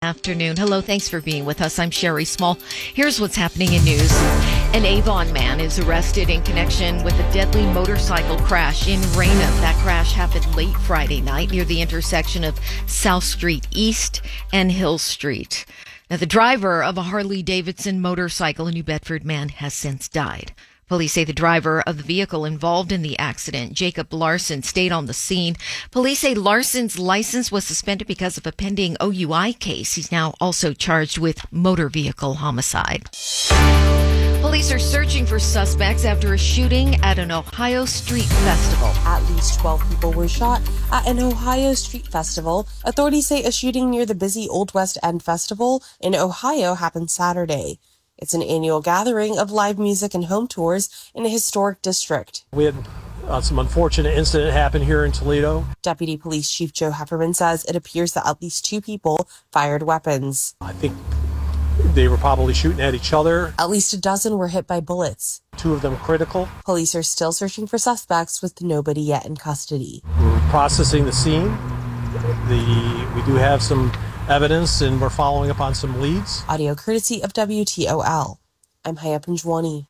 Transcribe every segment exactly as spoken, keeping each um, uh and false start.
afternoon. Hello, thanks for being with us. I'm Sherry Small. Here's what's happening in news. An Avon man is arrested in connection with a deadly motorcycle crash in Raynham. That crash happened late Friday night near the intersection of South Street East and Hill Street. Now, the driver of a Harley-Davidson motorcycle, a New Bedford man, has since died. Police say the driver of the vehicle involved in the accident, Jacob Larson, stayed on the scene. Police say Larson's license was suspended because of a pending O U I case. He's now also charged with motor vehicle homicide. Police are searching for suspects after a shooting at an Ohio street festival. At least twelve people were shot at an Ohio street festival. Authorities say a shooting near the busy Old West End Festival in Ohio happened Saturday. It's an annual gathering of live music and home tours in a historic district. We had uh, some unfortunate incident happen here in Toledo. Deputy Police Chief Joe Hefferman says it appears that at least two people fired weapons. I think they were probably shooting at each other. At least a dozen were hit by bullets. Two of them critical. Police are still searching for suspects with nobody yet in custody. We're processing the scene. The, we do have some evidence, and we're following up on some leads. Audio courtesy of W T O L. I'm Haya Panjwani.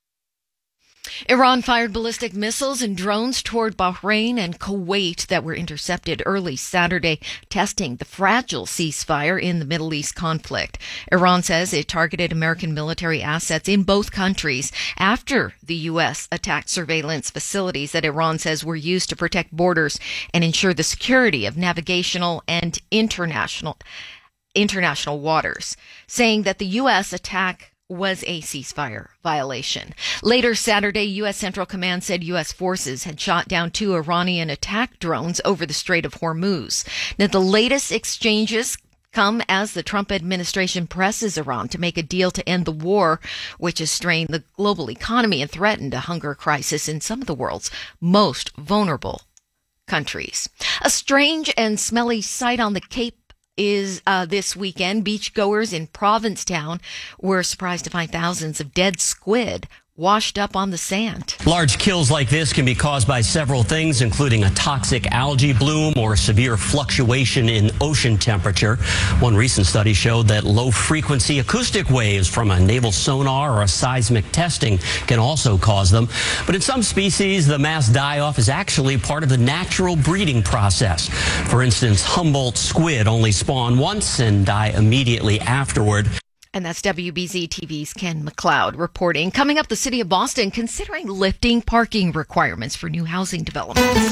Iran fired ballistic missiles and drones toward Bahrain and Kuwait that were intercepted early Saturday, testing the fragile ceasefire in the Middle East conflict. Iran says it targeted American military assets in both countries after the U S attacked surveillance facilities that Iran says were used to protect borders and ensure the security of navigational and international international waters, saying that the U S attack was a ceasefire violation. Later Saturday, U S Central Command said U S forces had shot down two Iranian attack drones over the Strait of Hormuz. Now, the latest exchanges come as the Trump administration presses Iran to make a deal to end the war, which has strained the global economy and threatened a hunger crisis in some of the world's most vulnerable countries. A strange and smelly sight on the Cape is uh, this weekend. Beachgoers in Provincetown were surprised to find thousands of dead squid washed up on the sand. Large kills like this can be caused by several things, including a toxic algae bloom or severe fluctuation in ocean temperature. One recent study showed that low-frequency acoustic waves from a naval sonar or a seismic testing can also cause them. But in some species, the mass die-off is actually part of the natural breeding process. For instance, Humboldt squid only spawn once and die immediately afterward. And that's W B Z T V's Ken McLeod reporting. Coming up, the city of Boston considering lifting parking requirements for new housing developments.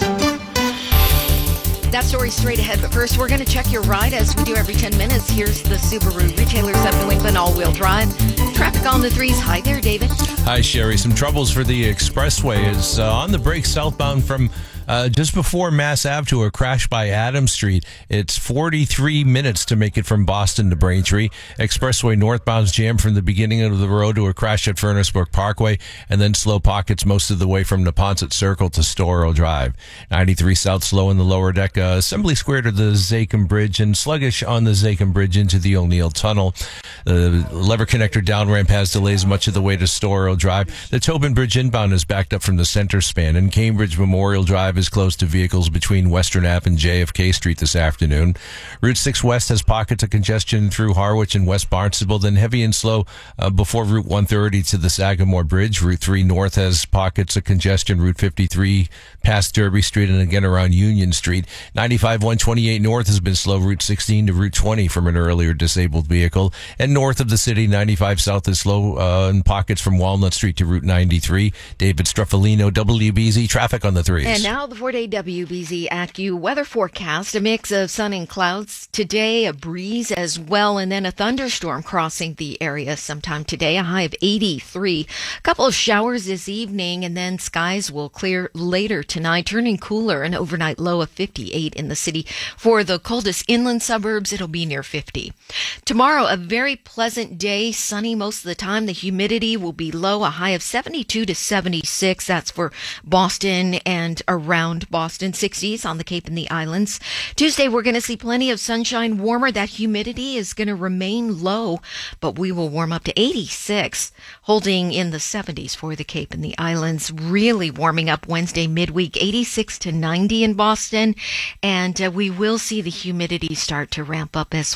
That story straight ahead, but first we're going to check your ride as we do every ten minutes. Here's the Subaru Retailers of New England all-wheel drive. Traffic on the threes. Hi there, David. Hi, Sherry. Some troubles for the expressway is uh, on the break southbound from Uh, just before Mass Ave to a crash by Adams Street. It's forty-three minutes to make it from Boston to Braintree. Expressway northbound's jammed from the beginning of the road to a crash at Furnace Brook Parkway, and then slow pockets most of the way from Neponset Circle to Storrow Drive. ninety-three south slow in the lower deck, uh, Assembly Square to the Zakim Bridge, and sluggish on the Zakim Bridge into the O'Neill Tunnel. The lever connector down ramp has delays much of the way to Storrow Drive. The Tobin Bridge inbound is backed up from the center span, and Cambridge Memorial Drive is closed to vehicles between Western Ave and J F K Street this afternoon. Route six West has pockets of congestion through Harwich and West Barnstable, then heavy and slow uh, before Route one thirty to the Sagamore Bridge. Route three North has pockets of congestion. Route fifty-three past Derby Street and again around Union Street. ninety-five one twenty-eight North has been slow. Route sixteen to Route twenty from an earlier disabled vehicle. And north of the city, ninety-five South is slow uh, in pockets from Walnut Street to Route ninety-three. David Struffolino, W B Z traffic on the threes. And now the four-day W B Z AccuWeather weather forecast. A mix of sun and clouds today, a breeze as well, and then a thunderstorm crossing the area sometime today, a high of eighty-three. A couple of showers this evening, and then skies will clear later tonight, turning cooler, an overnight low of fifty-eight in the city. For the coldest inland suburbs, it'll be near fifty. Tomorrow, a very pleasant day, sunny most of the time. The humidity will be low, a high of seventy-two to seventy-six. That's for Boston and around Boston, sixties on the Cape and the islands. Tuesday, we're going to see plenty of sunshine, warmer. That humidity is going to remain low, but we will warm up to eighty-six, holding in the seventies for the Cape and the islands. Really warming up Wednesday midweek, eighty-six to ninety in Boston, and uh, we will see the humidity start to ramp up as well.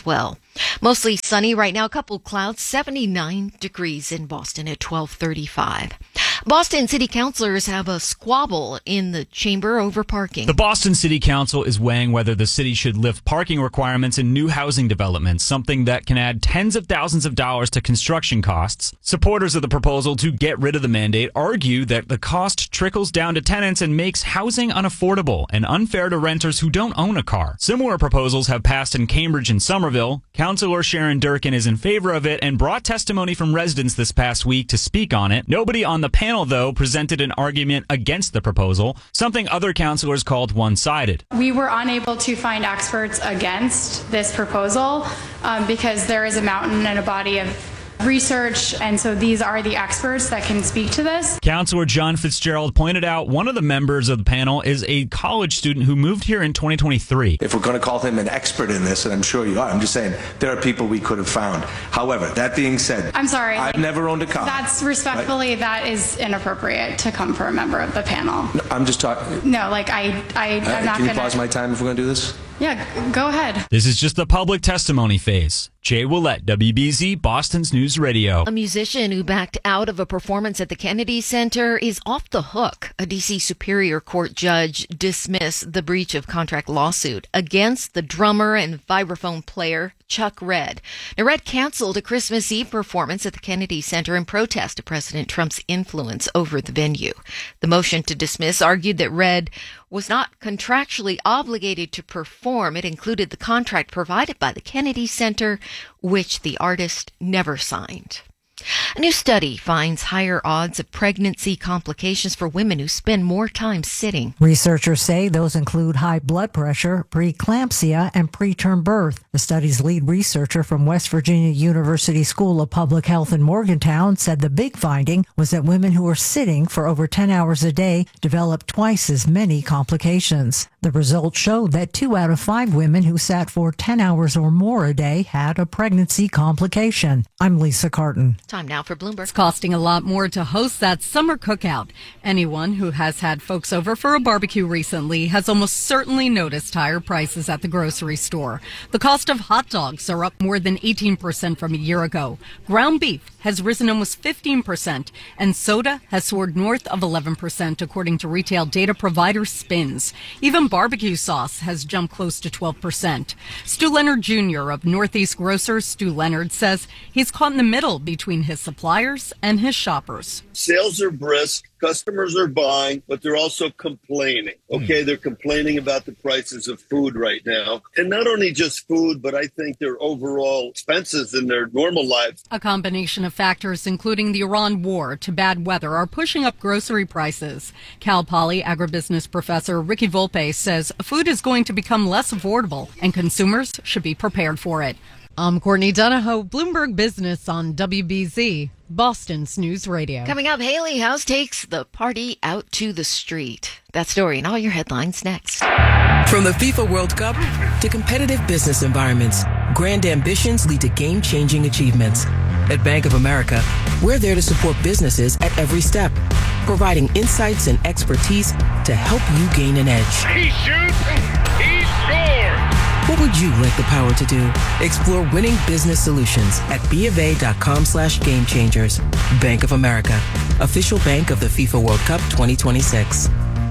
Mostly sunny right now, a couple clouds, seventy-nine degrees in Boston at twelve thirty-five. Boston City Councilors have a squabble in the chamber over parking. The Boston City Council is weighing whether the city should lift parking requirements in new housing developments, something that can add tens of thousands of dollars to construction costs. Supporters of the proposal to get rid of the mandate argue that the cost trickles down to tenants and makes housing unaffordable and unfair to renters who don't own a car. Similar proposals have passed in Cambridge and Somerville. Councilor Sharon Durkin is in favor of it and brought testimony from residents this past week to speak on it. Nobody on the panel, though, presented an argument against the proposal, something other councilors called one-sided. We were unable to find experts against this proposal um, because there is a mountain and a body of research, and so these are the experts that can speak to this. Councilor John Fitzgerald pointed out one of the members of the panel is a college student who moved here in twenty twenty-three. If we're going to call him an expert in this, and I'm sure you are, I'm just saying there are people we could have found. However, that being said, I'm sorry. I've never owned a car. That's respectfully, right? That is inappropriate to come from a member of the panel. No, I'm just talking. No, like I, I, I'm uh, not Can you gonna... pause my time if we're going to do this? Yeah, go ahead. This is just the public testimony phase. Jay Willett, W B Z, Boston's News Radio. A musician who backed out of a performance at the Kennedy Center is off the hook. A D C Superior Court judge dismissed the breach of contract lawsuit against the drummer and vibraphone player Chuck Redd. Now, Redd canceled a Christmas Eve performance at the Kennedy Center in protest of President Trump's influence over the venue. The motion to dismiss argued that Redd was not contractually obligated to perform. It included the contract provided by the Kennedy Center, which the artist never signed. A new study finds higher odds of pregnancy complications for women who spend more time sitting. Researchers say those include high blood pressure, preeclampsia, and preterm birth. The study's lead researcher from West Virginia University School of Public Health in Morgantown said the big finding was that women who were sitting for over ten hours a day developed twice as many complications. The results showed that two out of five women who sat for ten hours or more a day had a pregnancy complication. I'm Lisa Carton. Time now for Bloomberg. It's costing a lot more to host that summer cookout. Anyone who has had folks over for a barbecue recently has almost certainly noticed higher prices at the grocery store. The cost of hot dogs are up more than eighteen percent from a year ago. Ground beef has risen almost fifteen percent, and soda has soared north of eleven percent, according to retail data provider Spins. Even barbecue sauce has jumped close to twelve percent. Stu Leonard Junior of Northeast Grocers, Stu Leonard, says he's caught in the middle between his suppliers and his shoppers. Sales are brisk. Customers are buying, but they're also complaining. Okay, they're complaining about the prices of food right now. And not only just food, but I think their overall expenses in their normal lives. A combination of factors, including the Iran war to bad weather, are pushing up grocery prices. Cal Poly agribusiness professor Ricky Volpe says food is going to become less affordable, and consumers should be prepared for it. I'm Courtney Donahoe, Bloomberg Business on W B Z, Boston's News Radio. Coming up, Haley House takes the party out to the street. That story and all your headlines next. From the FIFA World Cup to competitive business environments, grand ambitions lead to game-changing achievements. At Bank of America, we're there to support businesses at every step, providing insights and expertise to help you gain an edge. He shoots, he scores! What would you like the power to do? Explore winning business solutions at BofA.com slash game changers. Bank of America, official bank of the FIFA World Cup twenty twenty-six.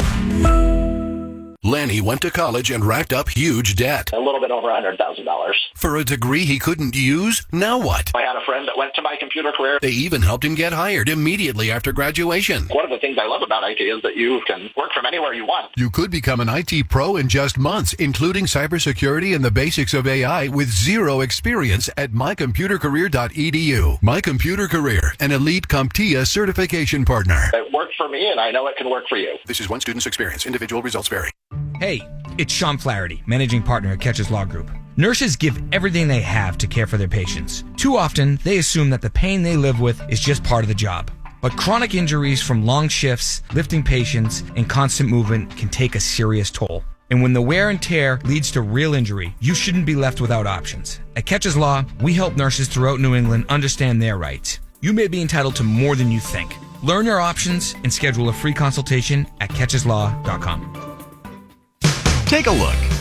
Lanny went to college and racked up huge debt. A little bit over one hundred thousand dollars. For a degree he couldn't use? Now what? I had a friend that went to My Computer Career. They even helped him get hired immediately after graduation. One of the things I love about I T is that you can work from anywhere you want. You could become an I T pro in just months, including cybersecurity and the basics of A I with zero experience at my computer career dot e d u. My Computer Career, an elite CompTIA certification partner. It worked for me, and I know it can work for you. This is one student's experience. Individual results vary. Hey, it's Sean Flaherty, managing partner at Catches Law Group. Nurses give everything they have to care for their patients. Too often, they assume that the pain they live with is just part of the job. But chronic injuries from long shifts, lifting patients, and constant movement can take a serious toll. And when the wear and tear leads to real injury, you shouldn't be left without options. At Catches Law, we help nurses throughout New England understand their rights. You may be entitled to more than you think. Learn your options and schedule a free consultation at catches law dot com. Take a look.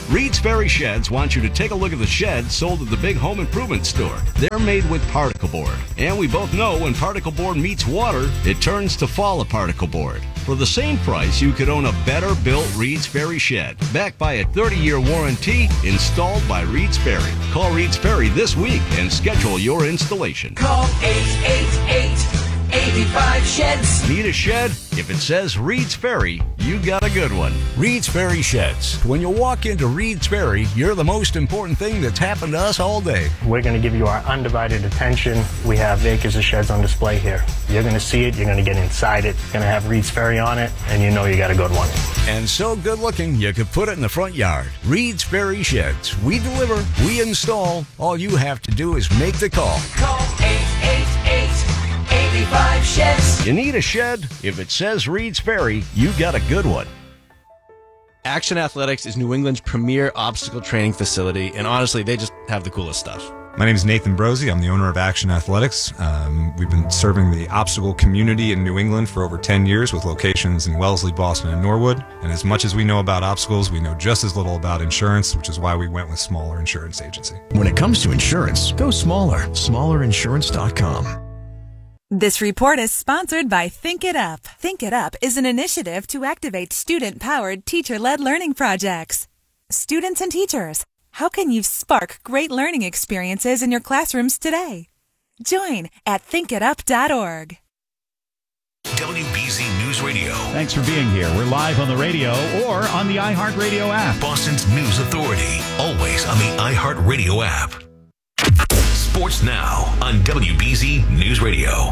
Reed's Ferry Sheds wants you to take a look at the sheds sold at the big home improvement store. They're made with particle board. And we both know when particle board meets water, it turns to fall of particle board. For the same price, you could own a better built Reed's Ferry shed, backed by a thirty-year warranty, installed by Reed's Ferry. Call Reed's Ferry this week and schedule your installation. Call eight eight eight, eight five, sheds. Need a shed? If it says Reed's Ferry, you got a good one. Reed's Ferry Sheds. When you walk into Reed's Ferry, you're the most important thing that's happened to us all day. We're going to give you our undivided attention. We have acres of sheds on display here. You're going to see it. You're going to get inside it. You're going to have Reed's Ferry on it, and you know you got a good one. And so good looking, you could put it in the front yard. Reed's Ferry Sheds. We deliver, we install. All you have to do is make the call. Call eight eight eight, eight five, sheds. You need a shed? If it says Reed's Ferry, you got a good one. Action Athletics is New England's premier obstacle training facility, and honestly, they just have the coolest stuff. My name is Nathan Brosey. I'm the owner of Action Athletics. Um, we've been serving the obstacle community in New England for over ten years with locations in Wellesley, Boston, and Norwood. And as much as we know about obstacles, we know just as little about insurance, which is why we went with Smaller Insurance Agency. When it comes to insurance, go smaller. smaller insurance dot com. This report is sponsored by Think It Up. Think It Up is an initiative to activate student-powered, teacher-led learning projects. Students and teachers, how can you spark great learning experiences in your classrooms today? Join at think it up dot org. W B Z News Radio. Thanks for being here. We're live on the radio or on the iHeartRadio app. Boston's News Authority. Always on the iHeartRadio app. Sports Now on W B Z News Radio.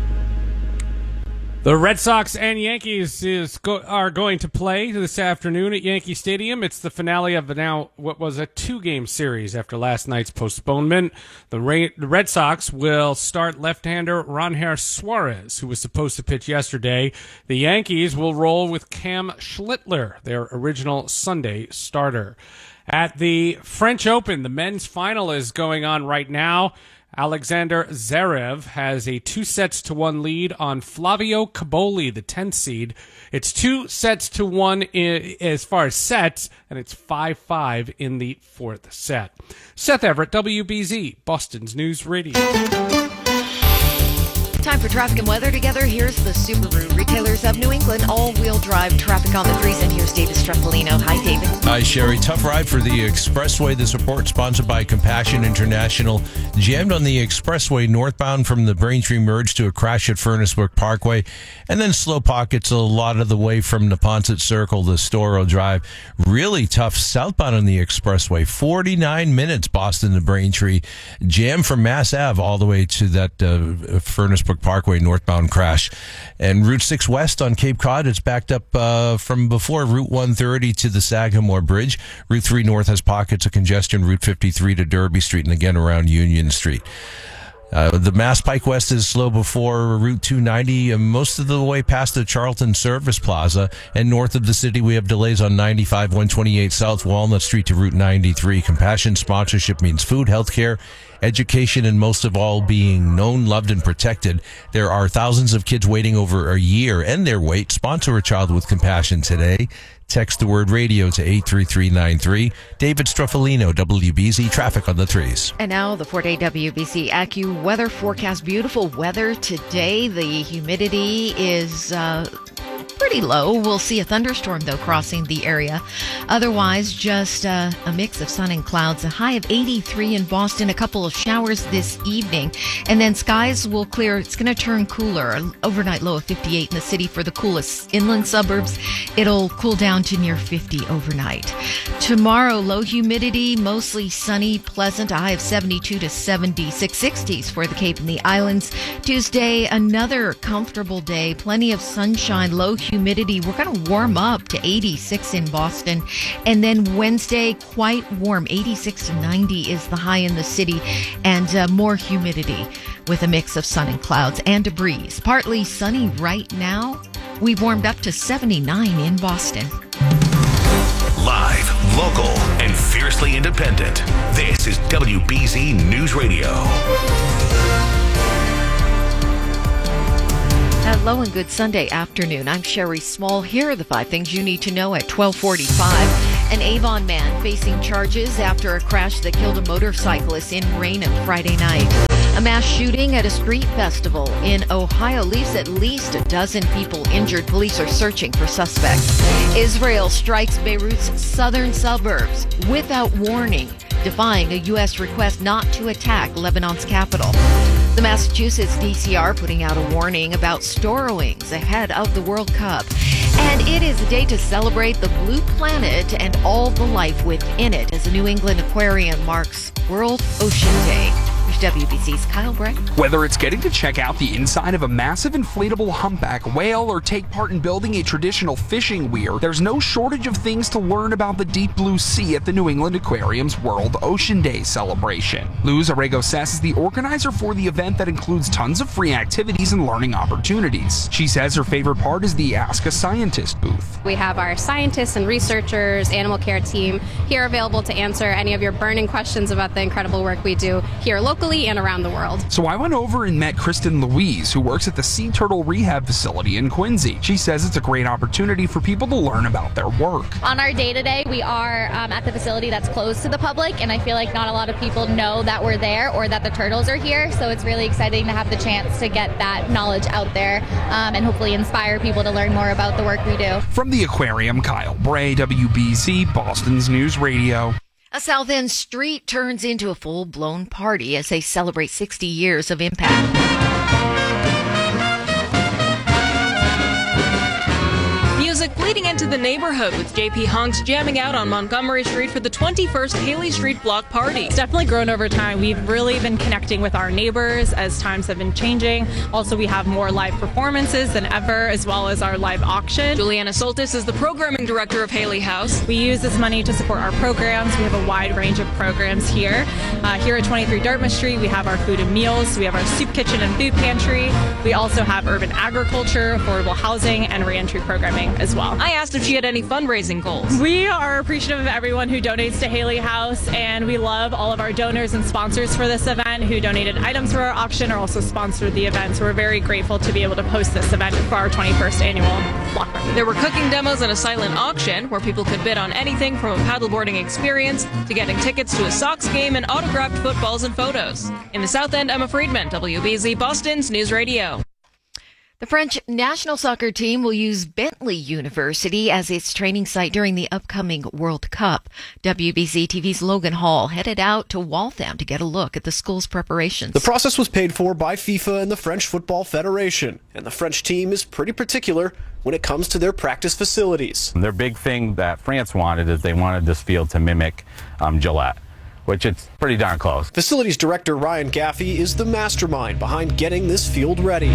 The Red Sox and Yankees is go- are going to play this afternoon at Yankee Stadium. It's the finale of the now what was a two-game series after last night's postponement. The, Ra- the Red Sox will start left-hander Ranger Suarez, who was supposed to pitch yesterday. The Yankees will roll with Cam Schlittler, their original Sunday starter. At the French Open, the men's final is going on right now. Alexander Zverev has a two sets to one lead on Flavio Caboli, the tenth seed. It's two sets to one in, as far as sets, and it's five five in the fourth set. Seth Everett, W B Z, Boston's News Radio. Time for traffic and weather together. Here's the Subaru Retailers of New England all-wheel drive traffic on the threes, and here's David Straffolino. Hi, David. Hi, Sherry. Tough ride for the expressway. This report sponsored by Compassion International. Jammed on the expressway northbound from the Braintree merge to a crash at Furnace Brook Parkway, and then slow pockets a lot of the way from Neponset Circle to Storrow Drive. Really tough southbound on the expressway. forty-nine minutes Boston to Braintree. Jam from Mass Ave all the way to that uh, Furnace Brook Parkway northbound crash. And Route six West on Cape Cod, it's backed up uh, from before Route one thirty to the Sagamore Bridge. Route three North has pockets of congestion. Route fifty-three to Derby Street, and again around Union Street. Uh, the Mass Pike West is slow before Route two ninety, uh, most of the way past the Charlton Service Plaza. And north of the city, we have delays on ninety-five, one twenty-eight South Walnut Street to Route ninety-three. Compassion sponsorship means food, healthcare, education, and most of all, being known, loved, and protected. There are thousands of kids waiting over a year and their wait. Sponsor a child with compassion today. Text the word radio to eight three three nine three. David Straffolino, W B Z Traffic on the Threes. And now the four-day W B Z AccuWeather forecast. Beautiful weather today. The humidity is uh, pretty low. We'll see a thunderstorm, though, crossing the area. Otherwise, just uh, a mix of sun and clouds. A high of eighty-three in Boston. A couple of showers this evening. And then skies will clear. It's going to turn cooler. An overnight low of fifty-eight in the city for the coolest inland suburbs. It'll cool down to near fifty overnight. Tomorrow, low humidity, mostly sunny, pleasant, a high of seventy-two to seventy-six, sixties for the Cape and the Islands. Tuesday, another comfortable day, plenty of sunshine, low humidity. We're going to warm up to eighty-six in Boston. And then Wednesday, quite warm, eighty-six to ninety is the high in the city, and uh, more humidity with a mix of sun and clouds and a breeze. Partly sunny right now. We've warmed up to seventy-nine in Boston. Live, local, and fiercely independent. This is W B Z News Radio. Hello and good Sunday afternoon. I'm Sherry Small. Here are the five things you need to know at twelve forty-five. An Avon man facing charges after a crash that killed a motorcyclist in Raynham Friday night. A mass shooting at a street festival in Ohio leaves at least a dozen people injured. Police are searching for suspects. Israel strikes Beirut's southern suburbs without warning, defying a U S request not to attack Lebanon's capital. The Massachusetts D C R putting out a warning about storowings ahead of the World Cup. And it is a day to celebrate the blue planet and all the life within it as the New England Aquarium marks World Ocean Day. Here's W B C's Kyle Bray. Whether it's getting to check out the inside of a massive inflatable humpback whale or take part in building a traditional fishing weir, there's no shortage of things to learn about the deep blue sea at the New England Aquarium's World Ocean Day celebration. Luz Arrego-Sess is the organizer for the event that includes tons of free activities and learning opportunities. She says her favorite part is the Ask a Scientist booth. We have our scientists and researchers, animal care team here available to answer any of your burning questions about the incredible work we do here locally and around the world. So I went over and met Kristen Louise, who works at the Sea Turtle Rehab Facility in Quincy. She says it's a great opportunity for people to learn about their work. On our day-to-day, we are um, at the facility that's closed to the public, and I feel like not a lot of people know that we're there or that the turtles are here, so it's really exciting to have the chance to get that knowledge out there um, and hopefully inspire people to learn more about the work we do. From the aquarium, Kyle Bray, W B C, Boston's News Radio. A South End street turns into a full-blown party as they celebrate sixty years of Impact. Music bleeding into the neighborhood with J P Hunks jamming out on Montgomery Street for the twenty-first Haley Street Block Party. It's definitely grown over time. We've really been connecting with our neighbors as times have been changing. Also, we have more live performances than ever, as well as our live auction. Juliana Soltis is the programming director of Haley House. We use this money to support our programs. We have a wide range of programs here. Uh, here at twenty-three Dartmouth Street, we have our food and meals. We have our soup kitchen and food pantry. We also have urban agriculture, affordable housing, and reentry programming as well. I asked if she had any fundraising goals. We are appreciative of everyone who donates to Haley House, and we love all of our donors and sponsors for this event who donated items for our auction or also sponsored the event. So we're very grateful to be able to host this event for our twenty-first annual block party. There were cooking demos and a silent auction where people could bid on anything from a paddleboarding experience to getting tickets to a Sox game and autographed footballs and photos. In the South End, Emma Friedman, W B Z Boston's News Radio. The French national soccer team will use Bentley University as its training site during the upcoming World Cup. W B Z T V's Logan Hall headed out to Waltham to get a look at the school's preparations. The process was paid for by FIFA and the French Football Federation, and the French team is pretty particular when it comes to their practice facilities. Their big thing that France wanted is they wanted this field to mimic um, Gillette, which it's pretty darn close. Facilities director Ryan Gaffey is the mastermind behind getting this field ready.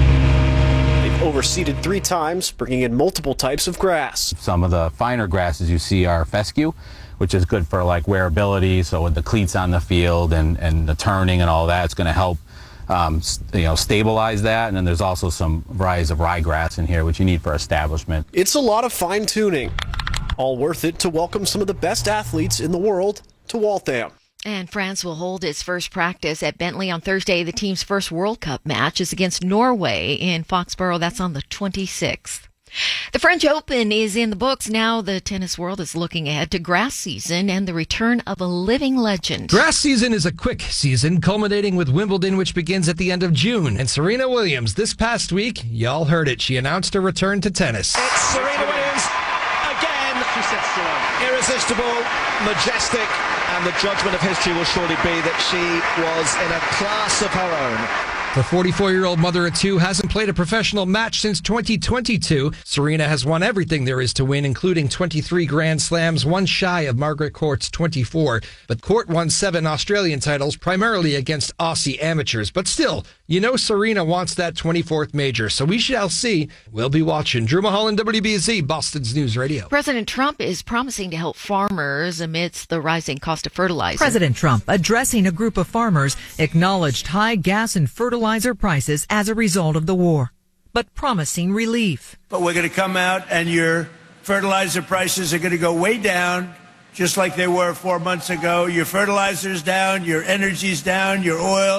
Overseeded three times, bringing in multiple types of grass. Some of the finer grasses you see are fescue, which is good for like wearability. So with the cleats on the field and, and the turning and all that, it's going to help um, you know, stabilize that. And then there's also some varieties of ryegrass in here, which you need for establishment. It's a lot of fine tuning, all worth it to welcome some of the best athletes in the world to Waltham. And France will hold its first practice at Bentley on Thursday. The team's first World Cup match is against Norway in Foxborough. That's on the twenty-sixth. The French Open is in the books. Now the tennis world is looking ahead to grass season and the return of a living legend. Grass season is a quick season, culminating with Wimbledon, which begins at the end of June. And Serena Williams, this past week, y'all heard it, she announced her return to tennis. It's Serena Williams again. Irresistible, majestic, and the judgment of history will surely be that she was in a class of her own. The forty-four-year-old mother of two hasn't played a professional match since twenty twenty-two. Serena has won everything there is to win, including twenty-three Grand Slams, one shy of Margaret Court's twenty-four. But Court won seven Australian titles, primarily against Aussie amateurs. But still, you know Serena wants that twenty-fourth major, so we shall see. We'll be watching. Drew Mulholland, W B Z, Boston's News Radio. President Trump is promising to help farmers amidst the rising cost of fertilizer. President Trump, addressing a group of farmers, acknowledged high gas and fertilizer prices as a result of the war, but promising relief. But we're going to come out and your fertilizer prices are going to go way down, just like they were four months ago. Your fertilizer's down, your energy's down, your oil,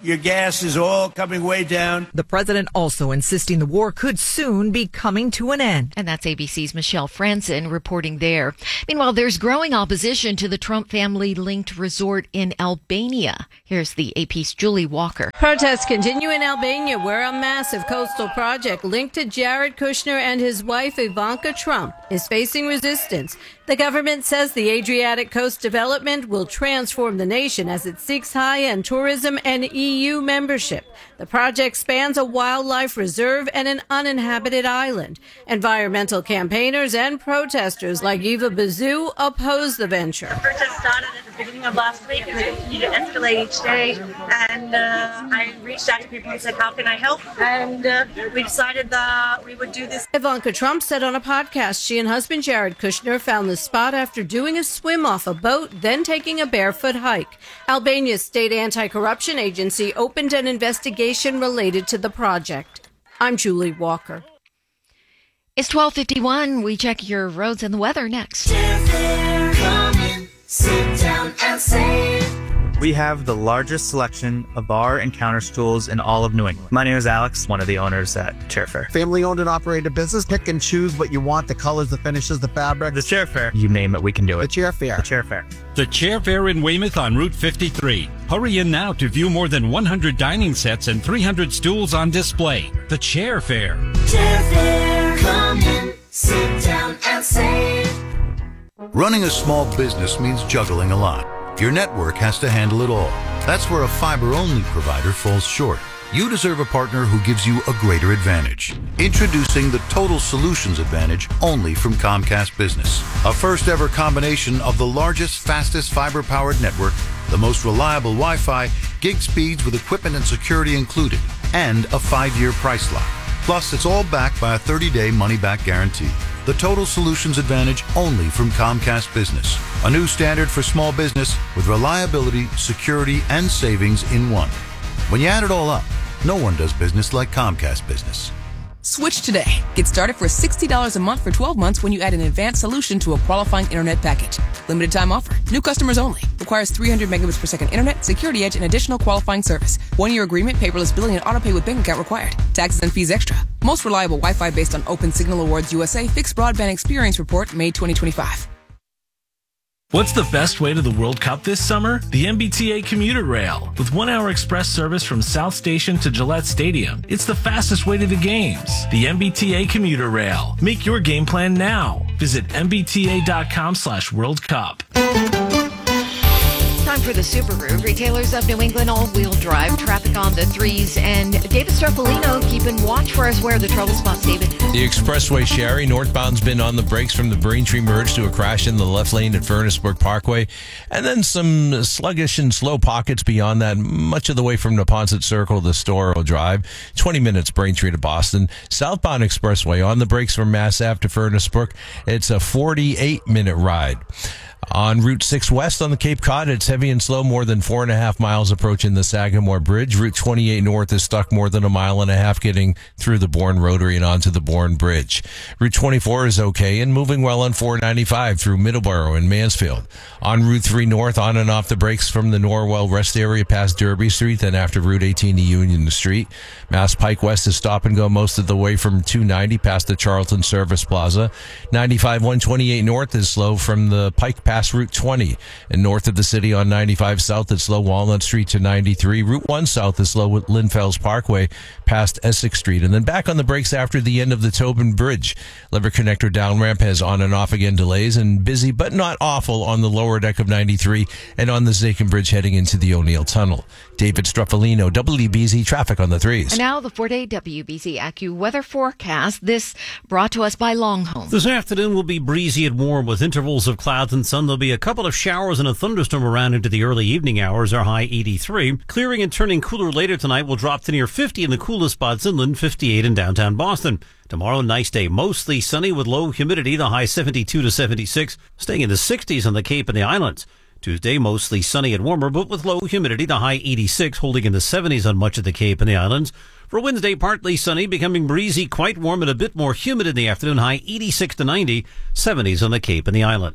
your gas is all coming way down. The president also insisting the war could soon be coming to an end. And that's A B C's Michelle Franzen reporting there. Meanwhile, there's growing opposition to the Trump family-linked resort in Albania. Here's the A P's Julie Walker. Protests continue in Albania, where a massive coastal project linked to Jared Kushner and his wife Ivanka Trump is facing resistance. The government says the Adriatic Coast development will transform the nation as it seeks high-end tourism and E U membership. The project spans a wildlife reserve and an uninhabited island. Environmental campaigners and protesters like Eva Bazou oppose the venture. The protest started at the beginning of last week and they continue to escalate each day. And uh, I reached out to people and said, how can I help? And uh, we decided that we would do this. Ivanka Trump said on a podcast she and husband Jared Kushner found the spot after doing a swim off a boat, then taking a barefoot hike. Albania's state anti-corruption agency opened an investigation related to the project. I'm Julie Walker. It's twelve fifty-one. We check your roads and the weather next. Come in, sit down and save. We have the largest selection of bar and counter stools in all of New England. My name is Alex, one of the owners at Chair Fair. Family owned and operated business. Pick and choose what you want, the colors, the finishes, the fabric. The Chair Fair. You name it, we can do it. The Chair Fair. The Chair Fair. The Chair Fair in Weymouth on Route fifty-three. Hurry in now to view more than one hundred dining sets and three hundred stools on display. The Chair Fair. Chair Fair. Come in, sit down and save. Running a small business means juggling a lot. Your network has to handle it all. That's where a fiber-only provider falls short. You deserve a partner who gives you a greater advantage. Introducing the Total Solutions Advantage only from Comcast Business. A first-ever combination of the largest, fastest fiber-powered network, the most reliable Wi-Fi, gig speeds with equipment and security included, and a five-year price lock. Plus, it's all backed by a thirty-day money-back guarantee. The Total Solutions Advantage only from Comcast Business. A new standard for small business with reliability, security, and savings in one. When you add it all up, no one does business like Comcast Business. Switch today. Get started for sixty dollars a month for twelve months when you add an advanced solution to a qualifying internet package. Limited time offer. New customers only. Requires three hundred megabits per second internet, security edge, and additional qualifying service. One-year agreement, paperless billing, and autopay with bank account required. Taxes and fees extra. Most reliable Wi-Fi based on Open Signal Awards U S A Fixed Broadband Experience Report, May twenty twenty-five. What's the best way to the World Cup this summer? The M B T A Commuter Rail. With one-hour express service from South Station to Gillette Stadium, it's the fastest way to the games. The M B T A Commuter Rail. Make your game plan now. Visit M B T A dot com slash World Cup. Time for the Subaru. Retailers of New England all-wheel drive. Traffic on the threes. And David Stroffolino keeping watch for us. Where are the trouble spots, David? The expressway, Sherry, northbound's been on the brakes from the Braintree merge to a crash in the left lane at Furnace Brook Parkway. And then some sluggish and slow pockets beyond that, much of the way from Neponset Circle to Storrow Drive. twenty minutes Braintree to Boston. Southbound expressway on the brakes from Mass Ave to Furnace Brook. It's a forty-eight minute ride. On Route six West on the Cape Cod, it's heavy and slow, more than four and a half miles approaching the Sagamore Bridge. Route twenty-eight North is stuck more than a mile and a half getting through the Bourne Rotary and onto the Bourne Bridge. Route twenty-four is okay and moving well on four ninety-five through Middleborough and Mansfield. On Route three North, on and off the brakes from the Norwell Rest Area past Derby Street, then after Route eighteen to Union Street. Mass Pike West is stop and go most of the way from two ninety past the Charlton Service Plaza. ninety-five one twenty-eight North is slow from the Pike past Route twenty, and north of the city on ninety-five South it's slow Walnut Street to ninety-three. Route one South is slow with Linfells Parkway past Essex Street, and then back on the brakes after the end of the Tobin Bridge. Lever Connector down ramp has on and off again delays, and busy but not awful on the lower deck of ninety-three and on the Zakin Bridge heading into the O'Neill Tunnel. David Stroffolino, W B Z Traffic on the threes. And now the four-day W B Z AccuWeather forecast. This brought to us by Longhome. This afternoon will be breezy and warm with intervals of clouds and sun. There'll be a couple of showers and a thunderstorm around into the early evening hours. Our high eighty-three. Clearing and turning cooler later tonight will drop to near fifty in the coolest spots inland, fifty-eight in downtown Boston. Tomorrow, nice day, mostly sunny with low humidity, the high seventy-two to seventy-six, staying in the sixties on the Cape and the Islands. Tuesday, mostly sunny and warmer, but with low humidity, the high eighty-six, holding in the seventies on much of the Cape and the Islands. For Wednesday, partly sunny, becoming breezy, quite warm, and a bit more humid in the afternoon, high eighty-six to ninety, seventies on the Cape and the Islands.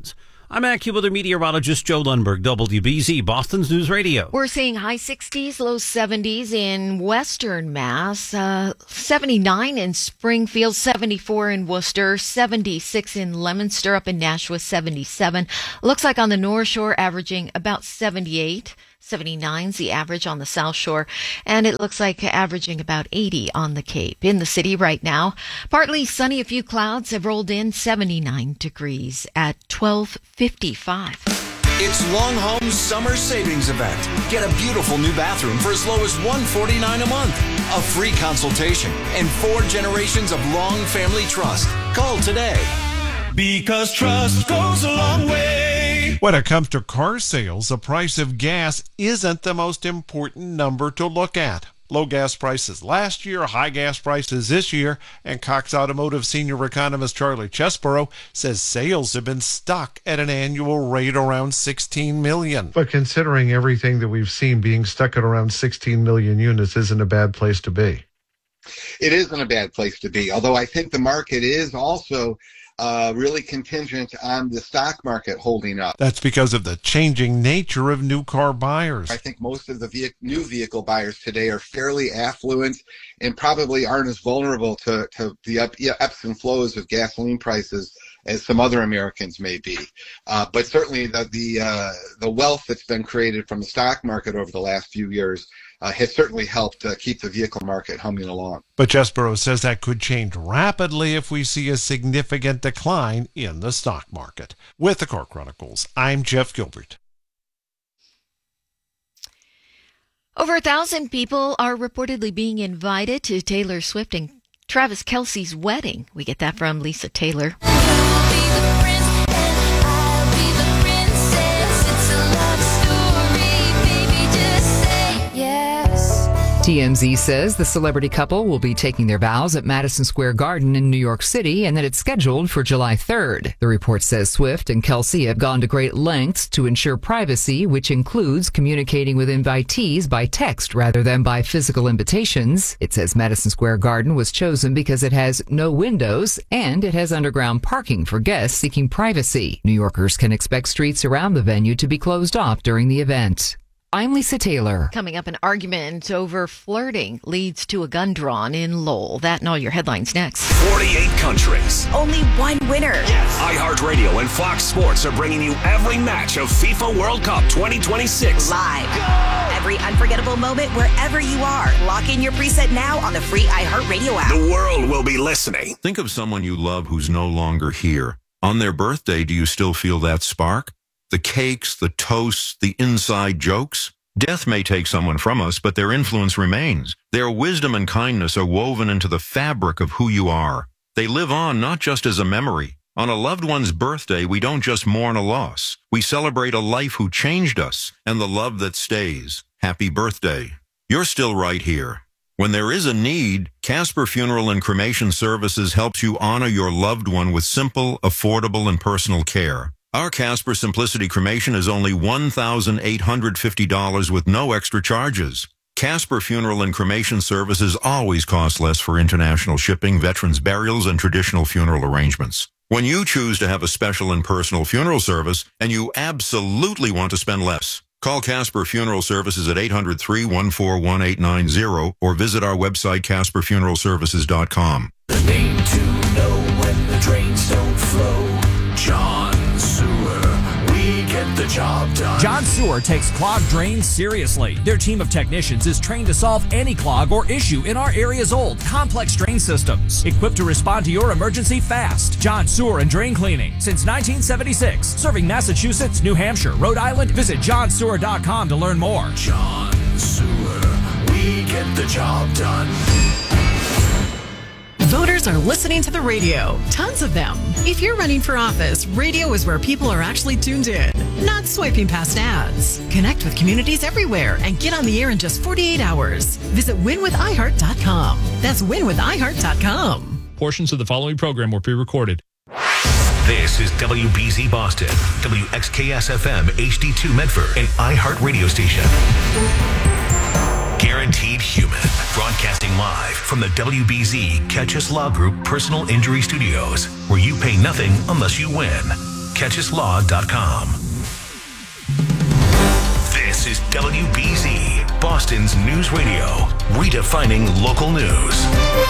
I'm AccuWeather meteorologist Joe Lundberg, W B Z, Boston's News Radio. We're seeing high sixties, low seventies in western Mass, uh, seventy-nine in Springfield, seventy-four in Worcester, seventy-six in Leominster, up in Nashua, seventy-seven. Looks like on the North Shore, averaging about seventy-eight. seventy-nine's the average on the South Shore, and it looks like averaging about eighty on the Cape. In the city right now, partly sunny, a few clouds have rolled in, seventy-nine degrees at twelve fifty-five. It's Long Home's summer savings event. Get a beautiful new bathroom for as low as one hundred forty-nine dollars a month. A free consultation and four generations of Long Family Trust. Call today. Because trust goes a long way. When it comes to car sales, the price of gas isn't the most important number to look at. Low gas prices last year, high gas prices this year, and Cox Automotive senior economist Charlie Chesborough says sales have been stuck at an annual rate around sixteen million. But considering everything that we've seen, being stuck at around sixteen million units isn't a bad place to be. It isn't a bad place to be, although I think the market is also Uh, really contingent on the stock market holding up. That's because of the changing nature of new car buyers. I think most of the ve- new vehicle buyers today are fairly affluent and probably aren't as vulnerable to, to the up, yeah, ups and flows of gasoline prices as some other Americans may be. Uh, but certainly the the, uh, the wealth that's been created from the stock market over the last few years Uh, has certainly helped uh, keep the vehicle market humming along. But Chesborough says that could change rapidly if we see a significant decline in the stock market. With the Car Chronicles, I'm Jeff Gilbert. Over a thousand people are reportedly being invited to Taylor Swift and Travis Kelce's wedding. We get that from Lisa Taylor. T M Z says the celebrity couple will be taking their vows at Madison Square Garden in New York City and that it's scheduled for July third. The report says Swift and Kelce have gone to great lengths to ensure privacy, which includes communicating with invitees by text rather than by physical invitations. It says Madison Square Garden was chosen because it has no windows and it has underground parking for guests seeking privacy. New Yorkers can expect streets around the venue to be closed off during the event. I'm Lisa Taylor. Coming up, an argument over flirting leads to a gun drawn in Lowell. That and all your headlines next. forty-eight countries. Only one winner. Yes. iHeartRadio and Fox Sports are bringing you every match of FIFA World Cup twenty twenty-six. Live. Go! Every unforgettable moment wherever you are. Lock in your preset now on the free iHeartRadio app. The world will be listening. Think of someone you love who's no longer here. On their birthday, do you still feel that spark? The cakes, the toasts, the inside jokes? Death may take someone from us, but their influence remains. Their wisdom and kindness are woven into the fabric of who you are. They live on not just as a memory. On a loved one's birthday, we don't just mourn a loss. We celebrate a life who changed us and the love that stays. Happy birthday. You're still right here. When there is a need, Casper Funeral and Cremation Services helps you honor your loved one with simple, affordable, and personal care. Our Casper Simplicity Cremation is only one thousand eight hundred fifty dollars with no extra charges. Casper Funeral and Cremation Services always cost less for international shipping, veterans burials, and traditional funeral arrangements. When you choose to have a special and personal funeral service, and you absolutely want to spend less, call Casper Funeral Services at eight hundred, three one four, one eight nine zero or visit our website, casper funeral services dot com. The name to know when the drains don't flow. John Sewer. We get the job done. John Sewer takes clogged drains seriously. Their team of technicians is trained to solve any clog or issue in our area's old, complex drain systems. Equipped to respond to your emergency fast. John Sewer and Drain Cleaning. Since nineteen seventy-six. Serving Massachusetts, New Hampshire, Rhode Island. Visit john sewer dot com to learn more. John Sewer. We get the job done. Voters are listening to the radio, tons of them. If you're running for office, radio is where people are actually tuned in, not swiping past ads. Connect with communities everywhere and get on the air in just forty-eight hours. Visit win with i heart dot com. That's win with i heart dot com. Portions of the following program were pre-recorded. This is W B Z Boston, W X K S F M H D two Medford, and iHeart Radio Station. Guaranteed Human, broadcasting live from the W B Z Catchus Law Group Personal Injury Studios, where you pay nothing unless you win. catchus law dot com. This is W B Z, Boston's News Radio, redefining local news.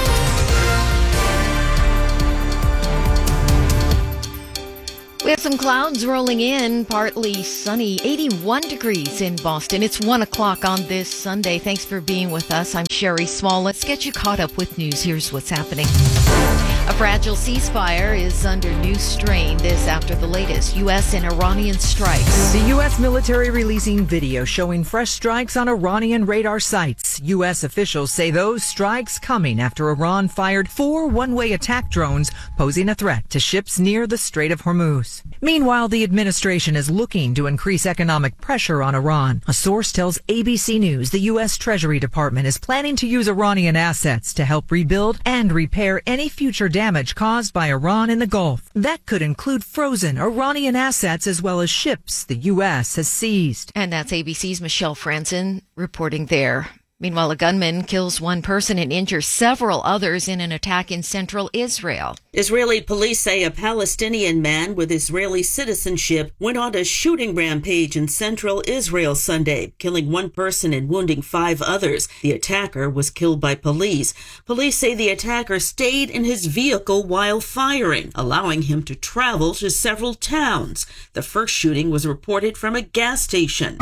We have some clouds rolling in, partly sunny, eighty-one degrees in Boston. It's one o'clock on this Sunday. Thanks for being with us. I'm Sherry Small. Let's get you caught up with news. Here's what's happening. A fragile ceasefire is under new strain. This after the latest U S and Iranian strikes. The U S military releasing video showing fresh strikes on Iranian radar sites. U S officials say those strikes coming after Iran fired four one-way attack drones, posing a threat to ships near the Strait of Hormuz. Meanwhile, the administration is looking to increase economic pressure on Iran. A source tells A B C News the U S Treasury Department is planning to use Iranian assets to help rebuild and repair any future damage caused by Iran in the Gulf. That could include frozen Iranian assets as well as ships the U S has seized. And that's A B C's Michelle Franzen reporting there. Meanwhile, a gunman kills one person and injures several others in an attack in central Israel. Israeli police say a Palestinian man with Israeli citizenship went on a shooting rampage in central Israel Sunday, killing one person and wounding five others. The attacker was killed by police. Police say the attacker stayed in his vehicle while firing, allowing him to travel to several towns. The first shooting was reported from a gas station.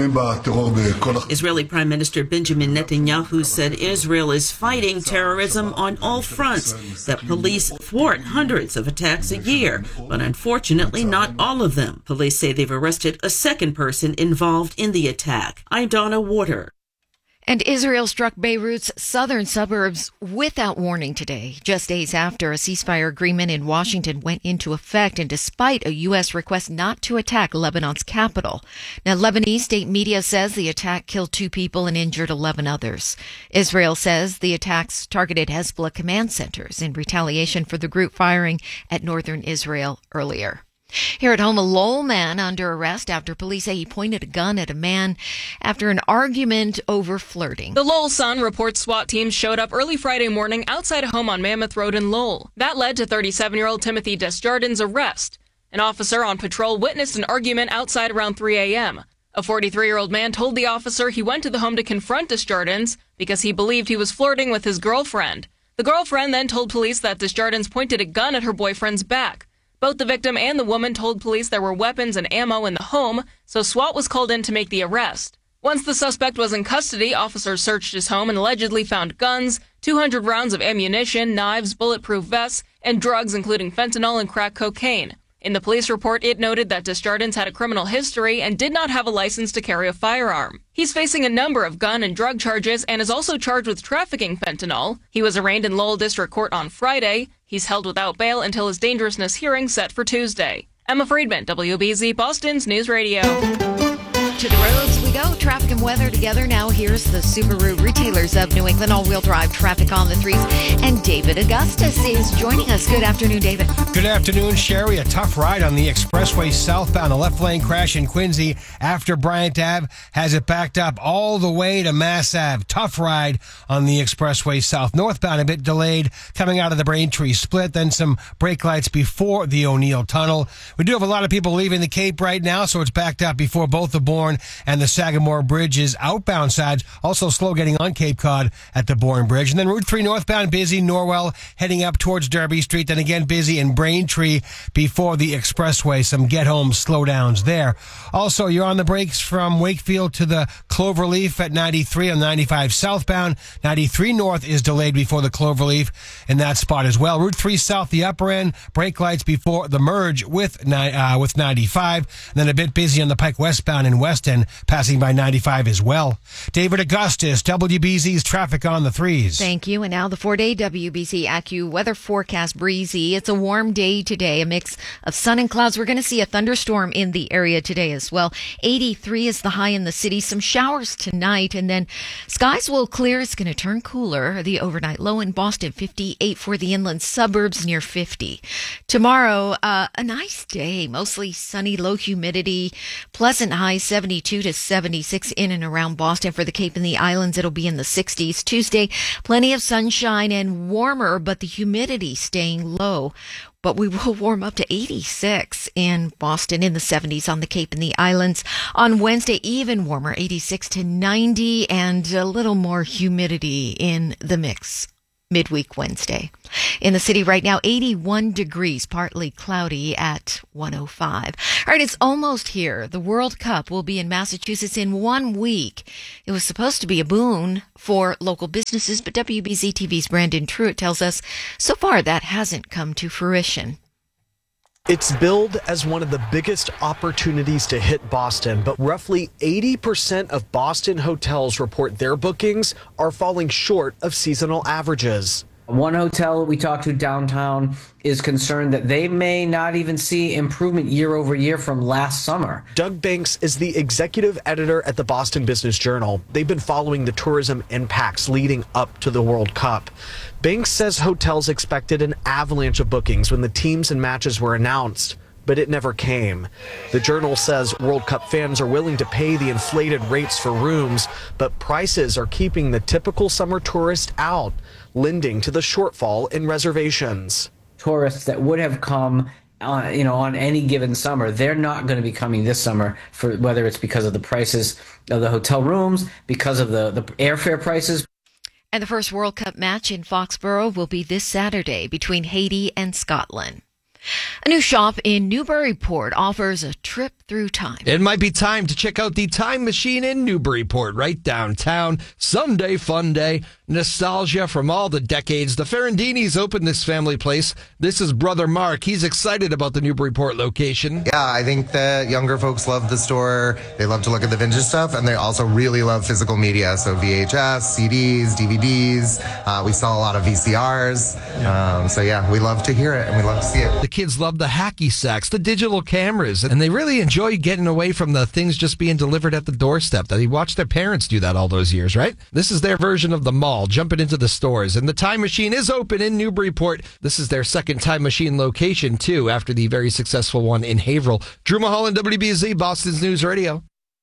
Israeli Prime Minister Benjamin Netanyahu said Israel is fighting terrorism on all fronts, that police thwart hundreds of attacks a year, but unfortunately not all of them. Police say they've arrested a second person involved in the attack. I'm Donna Water. And Israel struck Beirut's southern suburbs without warning today, just days after a ceasefire agreement in Washington went into effect and despite a U S request not to attack Lebanon's capital. Now, Lebanese state media says the attack killed two people and injured eleven others. Israel says the attacks targeted Hezbollah command centers in retaliation for the group firing at northern Israel earlier. Here at home, a Lowell man under arrest after police say he pointed a gun at a man after an argument over flirting. The Lowell Sun reports SWAT teams showed up early Friday morning outside a home on Mammoth Road in Lowell. That led to thirty-seven-year-old Timothy Desjardins' arrest. An officer on patrol witnessed an argument outside around three a.m. A forty-three-year-old man told the officer he went to the home to confront Desjardins because he believed he was flirting with his girlfriend. The girlfriend then told police that Desjardins pointed a gun at her boyfriend's back. Both the victim and the woman told police there were weapons and ammo in the home, so SWAT was called in to make the arrest. Once the suspect was in custody, officers searched his home and allegedly found guns, two hundred rounds of ammunition, knives, bulletproof vests, and drugs including fentanyl and crack cocaine. In the police report, it noted that Desjardins had a criminal history and did not have a license to carry a firearm. He's facing a number of gun and drug charges and is also charged with trafficking fentanyl. He was arraigned in Lowell District Court on Friday. He's held without bail until his dangerousness hearing set for Tuesday. Emma Friedman, W B Z Boston's News Radio. To the roads we go. Traffic and weather together. Now here's the Subaru Retailers of New England all-wheel drive traffic on the threes. And David Augustus is joining us. Good afternoon, David. Good afternoon, Sherry. A tough ride on the expressway southbound. A left lane crash in Quincy after Bryant Ave has it backed up all the way to Mass Ave. Tough ride on the expressway south. Northbound a bit delayed coming out of the Braintree split. Then some brake lights before the O'Neill Tunnel. We do have a lot of people leaving the Cape right now, so it's backed up before both the Bourne and the Sagamore Bridges outbound sides. Also slow getting on Cape Cod at the Bourne Bridge. And then Route three northbound busy. Norwell heading up towards Derby Street. Then again busy in Braintree before the expressway. Some get home slowdowns there. Also, you're on the brakes from Wakefield to the Cloverleaf at ninety-three on ninety-five southbound. ninety-three north is delayed before the Cloverleaf in that spot as well. Route three south, the upper end. Brake lights before the merge with uh, with ninety-five. And then a bit busy on the Pike westbound in Weston, passing by ninety-five as well. David Augustus, W B Z's traffic on the threes. Thank you. And now the four-day W B Z AccuWeather weather forecast. Breezy. It's a warm day today, a mix of sun and clouds. We're going to see a thunderstorm in the area today as well. eighty-three is the high in the city. Some showers tonight, and then skies will clear. It's going to turn cooler. The overnight low in Boston, fifty-eight for the inland suburbs, near fifty. Tomorrow, uh, a nice day, mostly sunny, low humidity, pleasant high, seventy. seventy-two to seventy-six in and around Boston. For the Cape and the Islands, it'll be in the sixties. Tuesday, plenty of sunshine and warmer, but the humidity staying low. But we will warm up to eighty-six in Boston, in the seventies on the Cape and the Islands. On Wednesday, even warmer, eighty-six to ninety, and a little more humidity in the mix midweek Wednesday. In the city right now, eighty-one degrees, partly cloudy at one oh five. All right, it's almost here. The World Cup will be in Massachusetts in one week. It was supposed to be a boon for local businesses, but W B Z T V's Brandon Truitt tells us so far that hasn't come to fruition. It's billed as one of the biggest opportunities to hit Boston, but roughly eighty percent of Boston hotels report their bookings are falling short of seasonal averages. One hotel we talked to downtown is concerned that they may not even see improvement year over year from last summer. Doug Banks is the executive editor at the Boston Business Journal. They've been following the tourism impacts leading up to the World Cup. Banks says hotels expected an avalanche of bookings when the teams and matches were announced, but it never came. The Journal says World Cup fans are willing to pay the inflated rates for rooms, but prices are keeping the typical summer tourist out, lending to the shortfall in reservations. Tourists that would have come uh, you know, on any given summer, they're not going to be coming this summer, for whether it's because of the prices of the hotel rooms, because of the, the airfare prices. And the first World Cup match in Foxborough will be this Saturday between Haiti and Scotland. A new shop in Newburyport offers a trip through time. It might be time to check out the Time Machine in Newburyport, right downtown. Someday fun day. Nostalgia from all the decades. The Ferrandinis opened this family place. This is Brother Mark. He's excited about the Newburyport location. Yeah, I think that younger folks love the store. They love to look at the vintage stuff, and they also really love physical media. So V H S, C Ds, D V Ds. Uh, we sell a lot of V C Rs. Um, so yeah, we love to hear it, and we love to see it. The kids love the hacky sacks, the digital cameras, and they really enjoy getting away from the things just being delivered at the doorstep. They watched their parents do that all those years, right? This is their version of the mall, jumping into the stores. And the Time Machine is open in Newburyport. This is their second Time Machine location, too, after the very successful one in Haverhill. Drew Mulholland, W B Z, Boston's News Radio.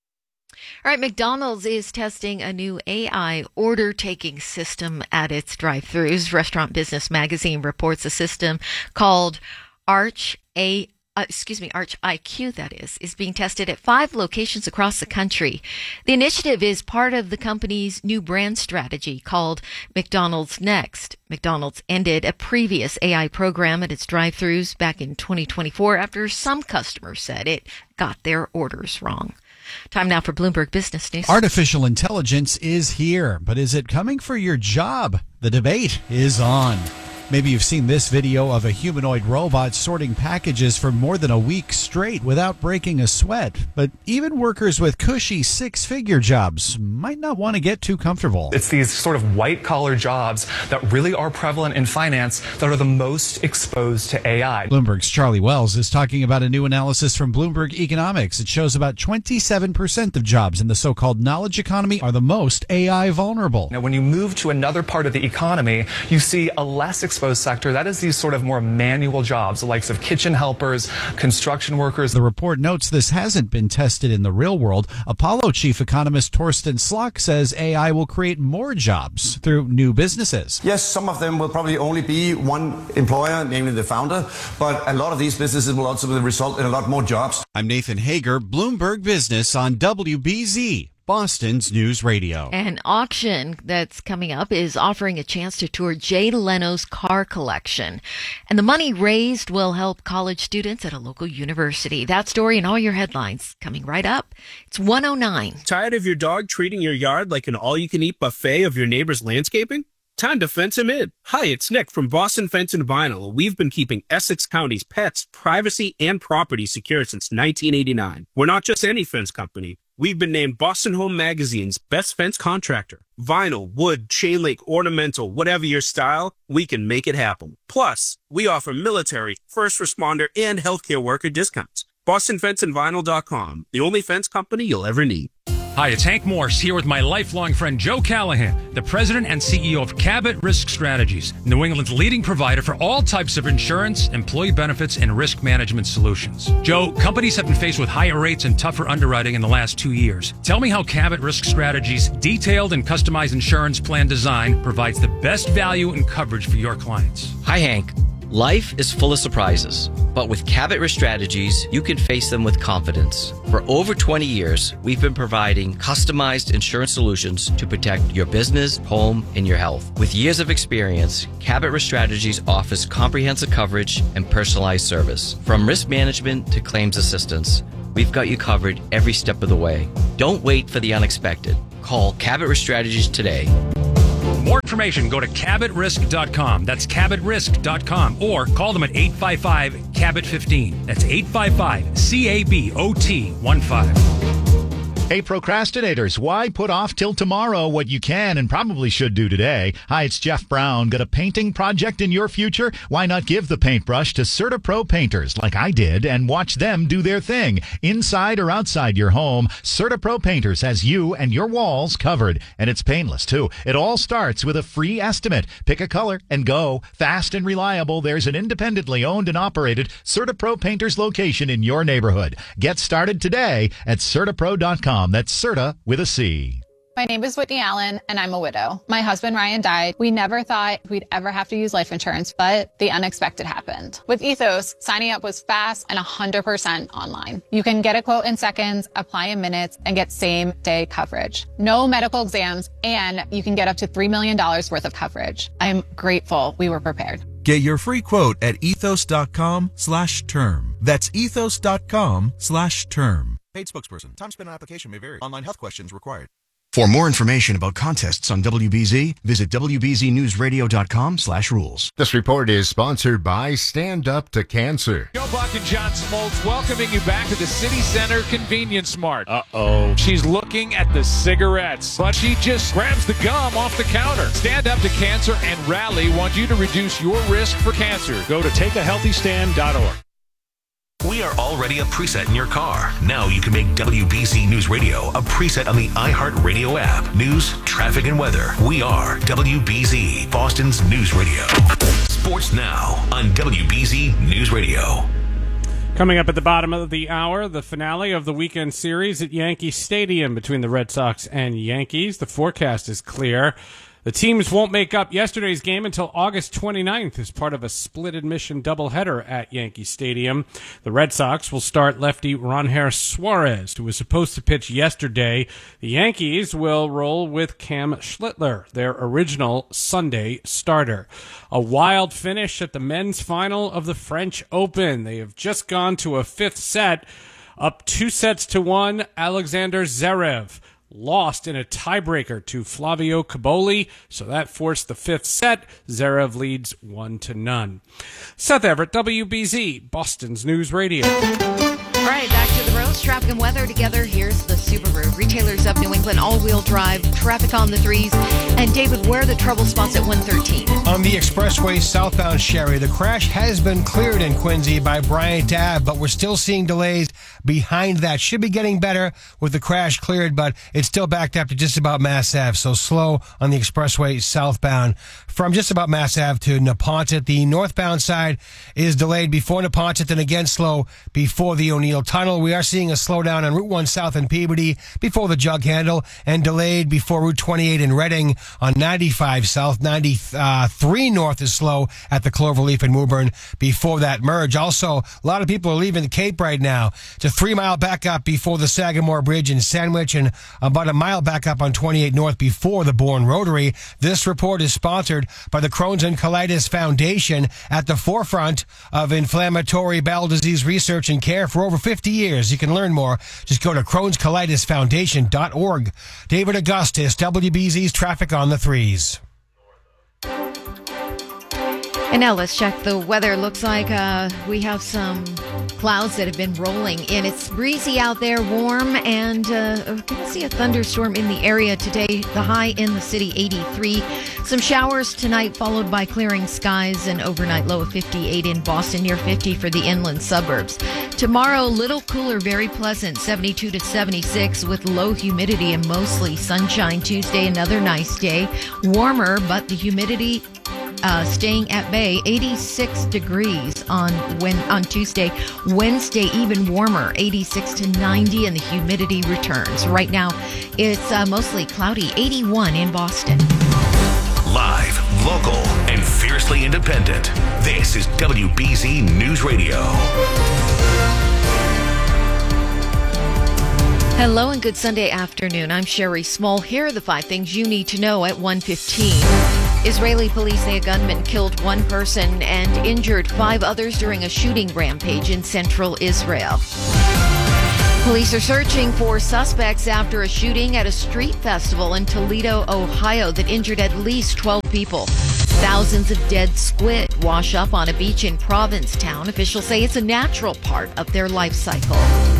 All right, McDonald's is testing a new A I order-taking system at its drive-thrus. Restaurant Business Magazine reports a system called Arch A. Uh, excuse me, Arch I Q, that is, is being tested at five locations across the country. The initiative is part of the company's new brand strategy called McDonald's Next. McDonald's ended a previous A I program at its drive-thrus back in twenty twenty-four after some customers said it got their orders wrong. Time now for Bloomberg Business News. Artificial intelligence is here, but is it coming for your job? The debate is on. Maybe you've seen this video of a humanoid robot sorting packages for more than a week straight without breaking a sweat. But even workers with cushy six-figure jobs might not want to get too comfortable. It's these sort of white-collar jobs that really are prevalent in finance that are the most exposed to A I. Bloomberg's Charlie Wells is talking about a new analysis from Bloomberg Economics. It shows about twenty-seven percent of jobs in the so-called knowledge economy are the most A I vulnerable. Now, when you move to another part of the economy, you see a less exposed sector. That is these sort of more manual jobs, the likes of kitchen helpers, construction workers. The report notes this hasn't been tested in the real world. Apollo chief economist Torsten Slok says A I will create more jobs through new businesses. Yes, some of them will probably only be one employer, namely the founder, but a lot of these businesses will also result in a lot more jobs. I'm Nathan Hager, Bloomberg Business on W B Z. Boston's News Radio. An auction that's coming up is offering a chance to tour Jay Leno's car collection. And the money raised will help college students at a local university. That story and all your headlines coming right up. It's one oh nine. Tired of your dog treating your yard like an all-you-can-eat buffet of your neighbor's landscaping? Time to fence him in. Hi, it's Nick from Boston Fence and Vinyl. We've been keeping Essex County's pets, privacy, and property secure since nineteen eighty-nine. We're not just any fence company. We've been named Boston Home Magazine's best fence contractor. Vinyl, wood, chain link, ornamental, whatever your style, we can make it happen. Plus, we offer military, first responder, and healthcare worker discounts. Boston Fence and Vinyl dot com, the only fence company you'll ever need. Hi, it's Hank Morse here with my lifelong friend Joe Callahan, the president and C E O of Cabot Risk Strategies, New England's leading provider for all types of insurance, employee benefits, and risk management solutions. Joe, companies have been faced with higher rates and tougher underwriting in the last two years. Tell me how Cabot Risk Strategies' detailed and customized insurance plan design provides the best value and coverage for your clients. Hi, Hank. Life is full of surprises, but with Cabot Risk Strategies, you can face them with confidence. For over twenty years, we've been providing customized insurance solutions to protect your business, home, and your health. With years of experience, Cabot Risk Strategies offers comprehensive coverage and personalized service. From risk management to claims assistance, we've got you covered every step of the way. Don't wait for the unexpected. Call Cabot Risk Strategies today. For more information, go to cabot risk dot com. That's cabot risk dot com. Or call them at eight five five, C A B O T fifteen. That's eight five five, C A B O T fifteen. Hey, procrastinators, why put off till tomorrow what you can and probably should do today? Hi, it's Jeff Brown. Got a painting project in your future? Why not give the paintbrush to CertaPro painters like I did and watch them do their thing? Inside or outside your home, CertaPro Painters has you and your walls covered. And it's painless, too. It all starts with a free estimate. Pick a color and go. Fast and reliable, there's an independently owned and operated CertaPro Painters location in your neighborhood. Get started today at Certapro dot com. That's Certa with a C. My name is Whitney Allen, and I'm a widow. My husband, Ryan, died. We never thought we'd ever have to use life insurance, but the unexpected happened. With Ethos, signing up was fast and one hundred percent online. You can get a quote in seconds, apply in minutes, and get same-day coverage. No medical exams, and you can get up to three million dollars worth of coverage. I'm grateful we were prepared. Get your free quote at ethos.com slash term. That's ethos.com slash term. Paid spokesperson. Time spent on application may vary. Online health questions required. For more information about contests on W B Z, visit w b z news radio dot com slash rules. This report is sponsored by Stand Up to Cancer. Joe Buck and John Smoltz welcoming you back to the City Center Convenience Mart. Uh-oh. She's looking at the cigarettes, but she just grabs the gum off the counter. Stand Up to Cancer and Rally want you to reduce your risk for cancer. Go to take a healthy stand dot org. We are already a preset in your car. Now you can make W B Z News Radio a preset on the iHeartRadio app. News, traffic, and weather. We are W B Z, Boston's news radio. Sports now on W B Z News Radio. Coming up at the bottom of the hour, the finale of the weekend series at Yankee Stadium between the Red Sox and Yankees. The forecast is clear. The teams won't make up yesterday's game until August twenty-ninth as part of a split admission doubleheader at Yankee Stadium. The Red Sox will start lefty Ronher Suarez, who was supposed to pitch yesterday. The Yankees will roll with Cam Schlittler, their original Sunday starter. A wild finish at the men's final of the French Open. They have just gone to a fifth set, up two sets to one. Alexander Zverev lost in a tiebreaker to Flavio Caboli, so that forced the fifth set. Zverev leads one to none. Seth Everett, W B Z, Boston's News Radio. All right, back to the roads, traffic and weather together. Here's the Subaru. Retailers of New England, all-wheel drive, traffic on the threes. And David, where are the trouble spots at one thirteen? On the expressway southbound Sherry, the crash has been cleared in Quincy by Bryant Ave, but we're still seeing delays behind that. Should be getting better with the crash cleared, but it's still backed up to just about Mass Ave, so slow on the expressway southbound. From just about Mass Ave to Neponset, the northbound side is delayed before Neponset and again slow before the O'Neill Tunnel. We are seeing a slowdown on Route one South in Peabody before the Jug Handle and delayed before Route twenty-eight in Reading on ninety-five South. ninety-three North is slow at the Cloverleaf in Woburn before that merge. Also, a lot of people are leaving the Cape right now. It's a three-mile backup before the Sagamore Bridge in Sandwich and about a mile backup on twenty-eight North before the Bourne Rotary. This report is sponsored by the Crohn's and Colitis Foundation, at the forefront of inflammatory bowel disease research and care for over fifty years. You can learn more. Just go to crohns colitis foundation dot org. David Augustus, W B Z's Traffic on the Threes. And now let's check the weather. Looks like uh, we have some clouds that have been rolling in. It's breezy out there, warm, and uh, we're going to see a thunderstorm in the area today. The high in the city, eighty-three. Some showers tonight, followed by clearing skies. An overnight low of fifty-eight in Boston, near fifty for the inland suburbs. Tomorrow, little cooler, very pleasant, seventy-two to seventy-six with low humidity and mostly sunshine. Tuesday, another nice day. Warmer, but the humidity uh, staying at bay, eighty-six degrees on when on Tuesday. Wednesday, even warmer, eighty-six to ninety, and the humidity returns. Right now, it's uh, mostly cloudy, eighty-one in Boston. Live, local, and fiercely independent. This is W B Z News Radio. Hello and good Sunday afternoon. I'm Sherry Small. Here are the five things you need to know at one fifteen. Israeli police say a gunman killed one person and injured five others during a shooting rampage in central Israel. Police are searching for suspects after a shooting at a street festival in Toledo, Ohio that injured at least twelve people. Thousands of dead squid wash up on a beach in Provincetown. Officials say it's a natural part of their life cycle.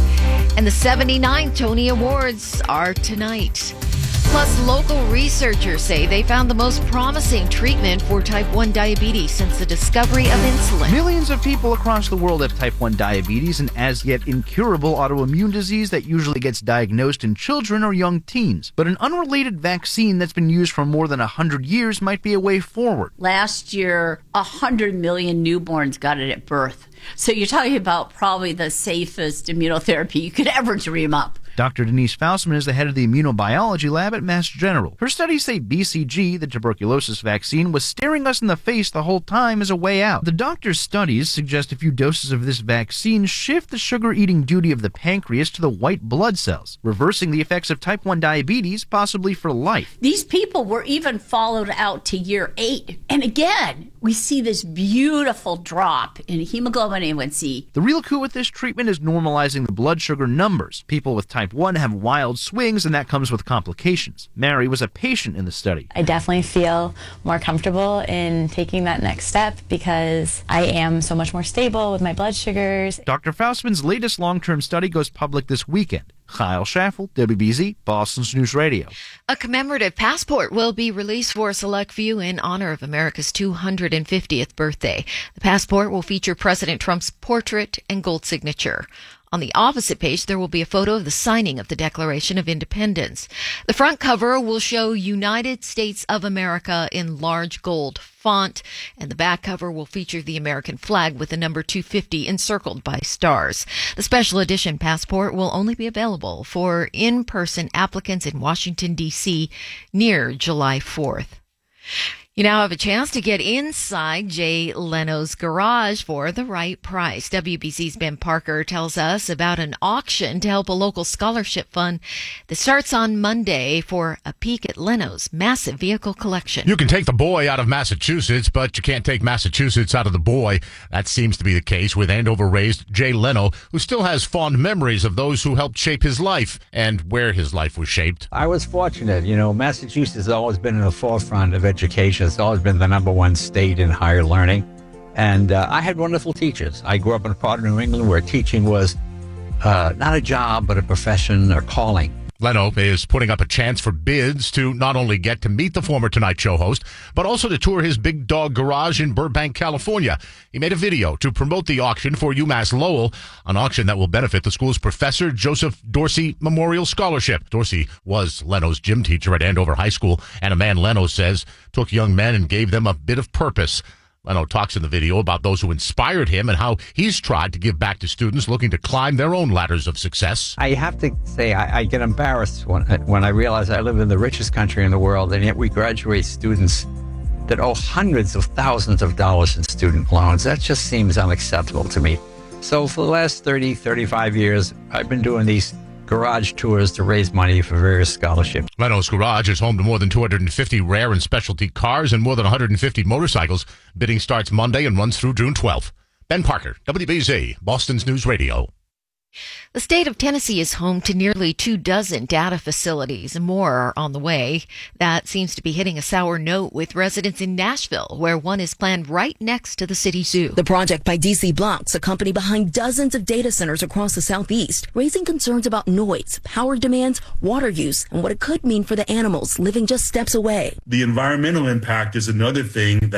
And the seventy-ninth Tony Awards are tonight. Plus, local researchers say they found the most promising treatment for type one diabetes since the discovery of insulin. Millions of people across the world have type one diabetes, an as yet incurable autoimmune disease that usually gets diagnosed in children or young teens. But an unrelated vaccine that's been used for more than one hundred years might be a way forward. Last year, one hundred million newborns got it at birth. So you're talking about probably the safest immunotherapy you could ever dream up. Doctor Denise Faustman is the head of the immunobiology lab at Mass General. Her studies say B C G, the tuberculosis vaccine, was staring us in the face the whole time as a way out. The doctor's studies suggest a few doses of this vaccine shift the sugar-eating duty of the pancreas to the white blood cells, reversing the effects of type one diabetes, possibly for life. These people were even followed out to year eight. And again, we see this beautiful drop in hemoglobin A one C. The real coup with this treatment is normalizing the blood sugar numbers. People with type one have wild swings, and that comes with complications. Mary was a patient in the study. I definitely feel more comfortable in taking that next step because I am so much more stable with my blood sugars. Doctor Faustman's latest long-term study goes public this weekend. Kyle Schaffel, W B Z, Boston's News Radio. A commemorative passport will be released for a select few in honor of America's two hundred fiftieth birthday. The passport will feature President Trump's portrait and gold signature. On the opposite page, there will be a photo of the signing of the Declaration of Independence. The front cover will show United States of America in large gold font, and the back cover will feature the American flag with the number two fifty encircled by stars. The special edition passport will only be available for in-person applicants in Washington, D C near July fourth. You now have a chance to get inside Jay Leno's garage for the right price. W B C's Ben Parker tells us about an auction to help a local scholarship fund that starts on Monday for a peek at Leno's massive vehicle collection. You can take the boy out of Massachusetts, but you can't take Massachusetts out of the boy. That seems to be the case with Andover-raised Jay Leno, who still has fond memories of those who helped shape his life and where his life was shaped. I was fortunate. You know, Massachusetts has always been in the forefront of education. It's always been the number one state in higher learning. And uh, I had wonderful teachers. I grew up in a part of New England where teaching was uh, not a job, but a profession or calling. Leno is putting up a chance for bids to not only get to meet the former Tonight Show host, but also to tour his Big Dog garage in Burbank, California. He made a video to promote the auction for UMass Lowell, an auction that will benefit the school's Professor Joseph Dorsey Memorial Scholarship. Dorsey was Leno's gym teacher at Andover High School, and a man Leno says took young men and gave them a bit of purpose. Leno talks in the video about those who inspired him and how he's tried to give back to students looking to climb their own ladders of success. I have to say I, I get embarrassed when, when I realize I live in the richest country in the world, and yet we graduate students that owe hundreds of thousands of dollars in student loans. That just seems unacceptable to me. So for the last thirty, thirty-five years, I've been doing these garage tours to raise money for various scholarships. Leno's garage is home to more than two hundred fifty rare and specialty cars and more than one hundred fifty motorcycles. Bidding starts Monday and runs through June twelfth. Ben Parker, W B Z, Boston's News Radio. The state of Tennessee is home to nearly two dozen data facilities, and more are on the way. That seems to be hitting a sour note with residents in Nashville, where one is planned right next to the city zoo. The project by D C Blocks, a company behind dozens of data centers across the southeast, raising concerns about noise, power demands, water use, and what it could mean for the animals living just steps away. The environmental impact is another thing that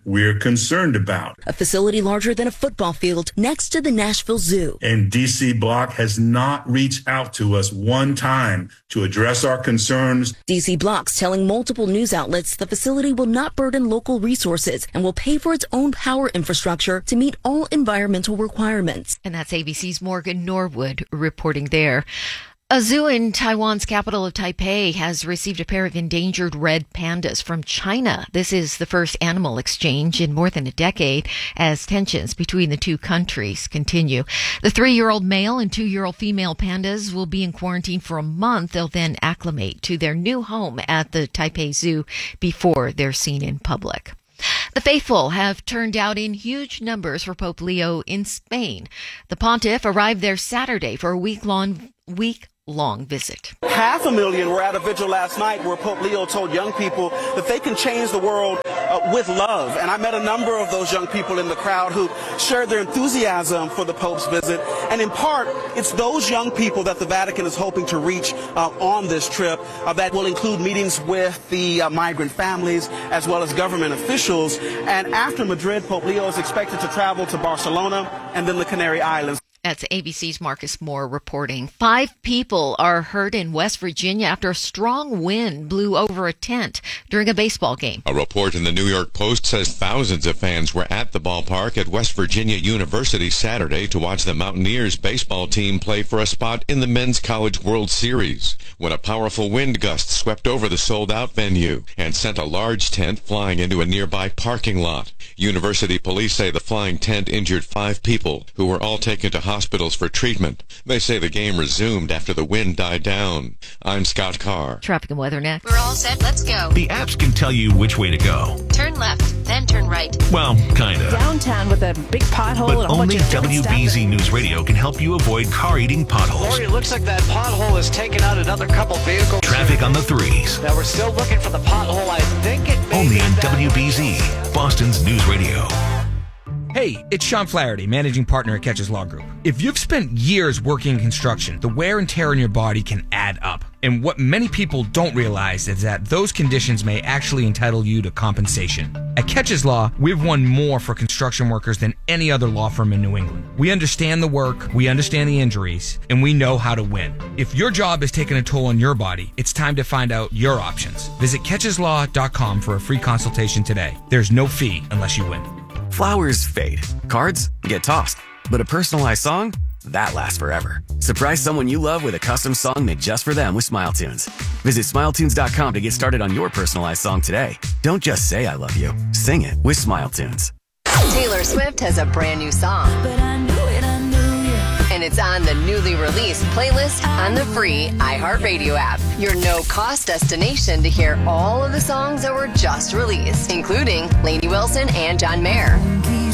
we're concerned about. A facility larger than a football field next to the Nashville Zoo. And D C Block has not reached out to us one time to address our concerns. D C Block's telling multiple news outlets the facility will not burden local resources and will pay for its own power infrastructure to meet all environmental requirements. And that's A B C's Morgan Norwood reporting there. A zoo in Taiwan's capital of Taipei has received a pair of endangered red pandas from China. This is the first animal exchange in more than a decade as tensions between the two countries continue. The three-year-old male and two-year-old female pandas will be in quarantine for a month. They'll then acclimate to their new home at the Taipei Zoo before they're seen in public. The faithful have turned out in huge numbers for Pope Leo in Spain. The pontiff arrived there Saturday for a week-long week long visit. Half a million were at a vigil last night where Pope Leo told young people that they can change the world uh, with love. And I met a number of those young people in the crowd who shared their enthusiasm for the Pope's visit. And in part, it's those young people that the Vatican is hoping to reach uh, on this trip uh, that will include meetings with the uh, migrant families as well as government officials. And after Madrid, Pope Leo is expected to travel to Barcelona and then the Canary Islands. That's A B C's Marcus Moore reporting. Five people are hurt in West Virginia after a strong wind blew over a tent during a baseball game. A report in the New York Post says thousands of fans were at the ballpark at West Virginia University Saturday to watch the Mountaineers baseball team play for a spot in the Men's College World Series when a powerful wind gust swept over the sold-out venue and sent a large tent flying into a nearby parking lot. University police say the flying tent injured five people who were all taken to hospitals for treatment. They say the game resumed after the wind died down. I'm Scott Carr. Traffic and weather next. We're all set. Let's go. The apps can tell you which way to go. Turn left, then turn right. Well, kind of. Downtown with a big pothole But and a whole only bunch of W B Z News Radio can help you avoid car-eating potholes. Lori, it looks like that pothole has taken out another couple vehicles. Traffic on the threes. Now we're still looking for the pothole. I think it may Only be on that W B Z, Boston's News Radio. Hey, it's Sean Flaherty, managing partner at Catches Law Group. If you've spent years working in construction, the wear and tear on your body can add up. And what many people don't realize is that those conditions may actually entitle you to compensation. At Catches Law, we've won more for construction workers than any other law firm in New England. We understand the work, we understand the injuries, and we know how to win. If your job is taking a toll on your body, it's time to find out your options. Visit catches law dot com for a free consultation today. There's no fee unless you win. Flowers fade. Cards get tossed. But a personalized song? That lasts forever. Surprise someone you love with a custom song made just for them with Smile Tunes. Visit smile tunes dot com to get started on your personalized song today. Don't just say I love you. Sing it with Smile Tunes. Taylor Swift has a brand new song. But I knew it, I knew it. And it's on the newly released playlist on the free iHeartRadio app. Your no-cost destination to hear all of the songs that were just released, including Lainey Wilson and John Mayer.